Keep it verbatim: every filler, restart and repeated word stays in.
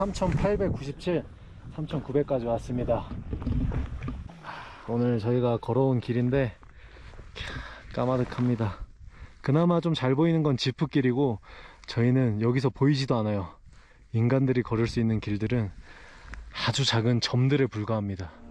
삼천팔백구십칠, 삼천구백까지 왔습니다. 오늘 저희가 걸어온 길인데 까마득합니다. 그나마 좀 잘 보이는 건 지프길이고 저희는 여기서 보이지도 않아요. 인간들이 걸을 수 있는 길들은 아주 작은 점들에 불과합니다.